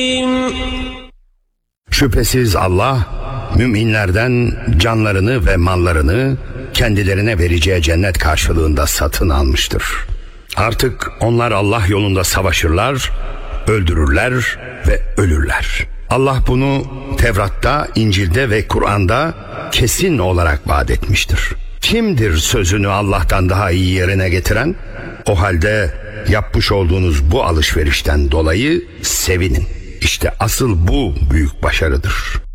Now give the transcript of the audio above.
Şüphesiz Allah müminlerden canlarını ve mallarını kendilerine vereceği cennet karşılığında satın almıştır. Artık onlar Allah yolunda savaşırlar, öldürürler ve ölürler. Allah bunu Tevrat'ta, İncil'de ve Kur'an'da kesin olarak vaat etmiştir. Kimdir sözünü Allah'tan daha iyi yerine getiren? O halde yapmış olduğunuz bu alışverişten dolayı sevinin. İşte asıl bu büyük başarıdır.